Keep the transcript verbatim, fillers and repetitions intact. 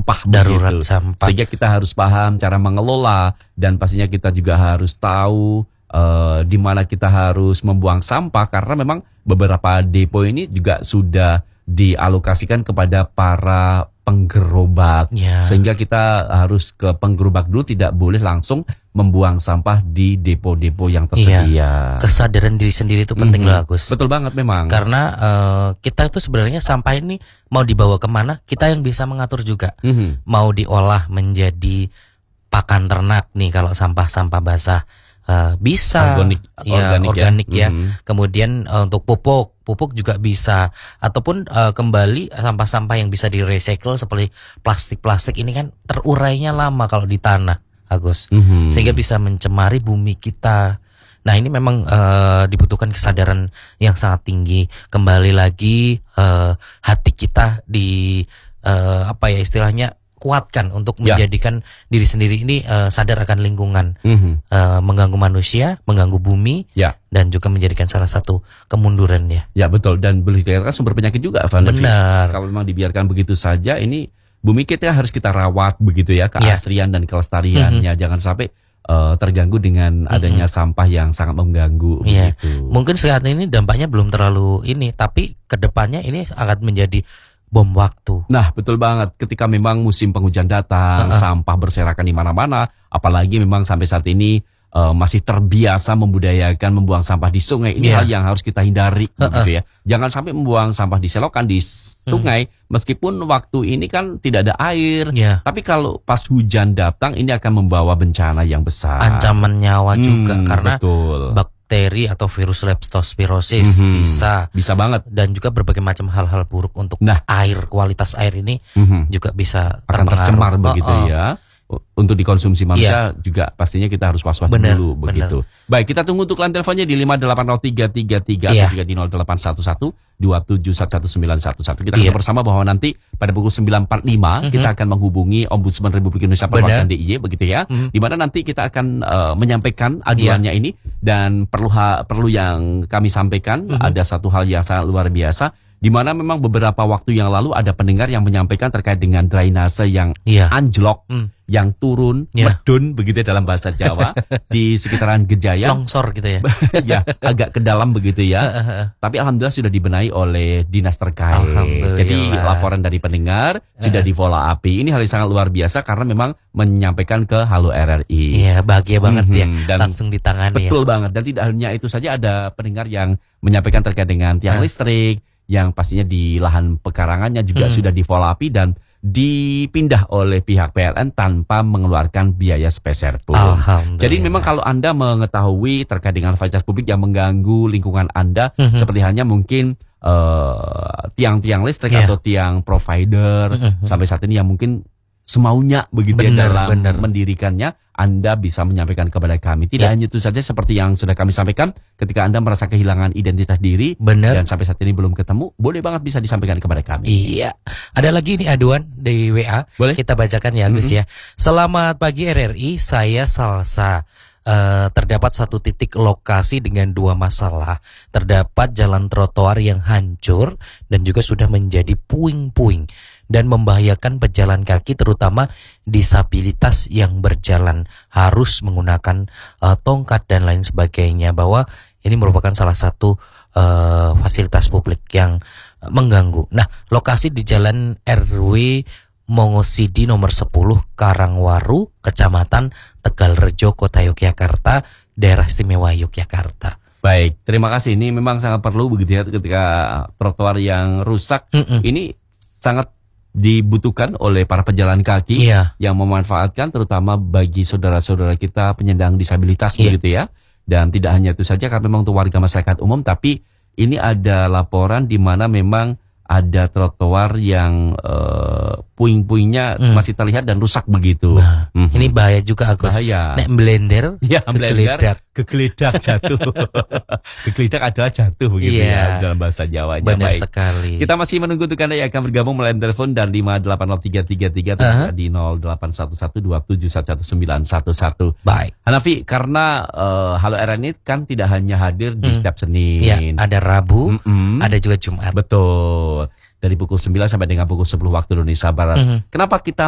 sampah darurat begitu. sampah. Sehingga kita harus paham cara mengelola dan pastinya kita juga harus tahu uh, di mana kita harus membuang sampah karena memang beberapa depo ini juga sudah dialokasikan kepada para penggerobak. Ya. Sehingga kita harus ke penggerobak dulu, tidak boleh langsung membuang sampah di depo-depo yang tersedia. Ya. Kesadaran diri sendiri itu penting mm-hmm. loh, Agus. Betul banget memang. Karena uh, kita itu sebenarnya sampah ini mau dibawa kemana, kita yang bisa mengatur juga. Mm-hmm. Mau diolah menjadi pakan ternak nih kalau sampah-sampah basah. Uh, bisa organik, ya, organik, organik ya, ya. Mm-hmm. Kemudian uh, untuk pupuk pupuk juga bisa, ataupun uh, kembali sampah-sampah yang bisa di-recycle seperti plastik-plastik ini kan terurainya lama kalau di tanah, Agus, mm-hmm. sehingga bisa mencemari bumi kita. Nah ini memang uh, dibutuhkan kesadaran yang sangat tinggi. Kembali lagi uh, hati kita di uh, apa ya istilahnya kuatkan untuk ya. menjadikan diri sendiri ini uh, sadar akan lingkungan, mm-hmm. uh, mengganggu manusia, mengganggu bumi, ya. dan juga menjadikan salah satu kemunduran ya. Ya betul, dan boleh dikatakan sumber penyakit juga, Van. Benar. Kalau memang dibiarkan begitu saja, ini bumi kita harus kita rawat begitu ya, keasrian ya. dan kelestariannya, mm-hmm. jangan sampai uh, terganggu dengan adanya mm-hmm. sampah yang sangat mengganggu. Ya. Begitu. Mungkin saat ini dampaknya belum terlalu ini, tapi kedepannya ini akan menjadi bom waktu. Nah, betul banget. Ketika memang musim penghujan datang, uh-uh. sampah berserakan di mana-mana, apalagi memang sampai saat ini uh, masih terbiasa membudayakan membuang sampah di sungai. Ini yeah. hal yang harus kita hindari, uh-uh. gitu ya. Jangan sampai membuang sampah di selokan, di sungai, hmm. meskipun waktu ini kan tidak ada air. Yeah. Tapi kalau pas hujan datang, ini akan membawa bencana yang besar. Ancaman nyawa hmm, juga, karena betul. bakteri atau virus leptospirosis mm-hmm. bisa bisa banget, dan juga berbagai macam hal-hal buruk untuk nah. air, kualitas air ini mm-hmm. juga bisa akan tercemar begitu oh, oh. ya. Untuk dikonsumsi manusia yeah. juga pastinya kita harus was-was dulu begitu. Bener. Baik, kita tunggu untuk line teleponnya di lima delapan nol tiga tiga tiga yeah. atau juga di nol delapan satu satu dua tujuh satu satu sembilan satu satu. Kita akan yeah. bersama bahwa nanti pada pukul sembilan empat puluh lima mm-hmm. kita akan menghubungi Ombudsman Republik Indonesia perwakilan D I Y begitu ya. Mm-hmm. Di mana nanti kita akan uh, menyampaikan aduannya yeah. ini, dan perlu ha, perlu yang kami sampaikan mm-hmm. ada satu hal yang sangat luar biasa, di mana memang beberapa waktu yang lalu ada pendengar yang menyampaikan terkait dengan drainase yang yeah. anjlok, mm. yang turun, yeah. medun begitu dalam bahasa Jawa di sekitaran Gejaya. Longsor gitu ya. Ya, agak ke dalam begitu ya. Tapi alhamdulillah sudah dibenahi oleh dinas terkait. Jadi laporan dari pendengar sudah di follow up. Ini hal yang sangat luar biasa karena memang menyampaikan ke Halo R R I. Iya, bahagia banget mm-hmm. ya. Dan langsung ditangani. Betul ya. banget. Dan tidak hanya itu saja, ada pendengar yang menyampaikan terkait dengan tiang uh. listrik yang pastinya di lahan pekarangannya juga hmm. sudah di follow up dan dipindah oleh pihak P L N tanpa mengeluarkan biaya speser pun. Jadi memang kalau Anda mengetahui terkait dengan fasilitas publik yang mengganggu lingkungan Anda, hmm. seperti hanya mungkin uh, tiang-tiang listrik yeah. atau tiang provider hmm. sampai saat ini yang mungkin semaunya begitu bener, ya dalam bener. mendirikannya, Anda bisa menyampaikan kepada kami. Tidak ya. hanya itu saja, seperti yang sudah kami sampaikan, ketika Anda merasa kehilangan identitas diri bener. dan sampai saat ini belum ketemu, boleh banget bisa disampaikan kepada kami. Iya. Ada lagi ini aduan di W A. Boleh? Kita bacakan ya, Gus mm-hmm. ya. Selamat pagi R R I, saya Salsa. Uh, terdapat satu titik lokasi dengan dua masalah. Terdapat jalan trotoar yang hancur dan juga sudah menjadi puing-puing dan membahayakan pejalan kaki, terutama disabilitas yang berjalan harus menggunakan uh, tongkat dan lain sebagainya. Bahwa ini merupakan salah satu uh, fasilitas publik yang mengganggu. Nah, lokasi di Jalan R W Mongosidi nomor sepuluh Karangwaru, Kecamatan Tegalrejo, Kota Yogyakarta, Daerah Istimewa Yogyakarta. Baik, terima kasih. Ini memang sangat perlu begitu ya, ketika trotoar yang rusak. Mm-mm. Ini sangat dibutuhkan oleh para pejalan kaki yeah. yang memanfaatkan, terutama bagi saudara-saudara kita penyandang disabilitas yeah. begitu ya. Dan tidak hanya itu saja, karena memang untuk warga masyarakat umum, tapi ini ada laporan di mana memang ada trotoar yang uh, puing-puingnya hmm. masih terlihat dan rusak begitu. Nah, mm-hmm. Ini bahaya juga, Agus. Bahaya. Nek blender, ya, kegeledak. Kegeledak jatuh. Kegeledak adalah jatuh begitu yeah. ya dalam bahasa Jawanya. Benar Baik. sekali. Kita masih menunggu untuk Anda yang akan bergabung melalui telepon dan lima delapan nol tiga tiga tiga uh-huh. di nol delapan satu satu dua tujuh satu satu sembilan satu satu. Baik. Hanafi, karena uh, Halo R R I kan tidak hanya hadir di hmm. setiap Senin. Ya, ada Rabu, Mm-mm. ada juga Jumat. Betul. Dari pukul sembilan sampai dengan pukul sepuluh waktu Indonesia Barat. Mm-hmm. Kenapa kita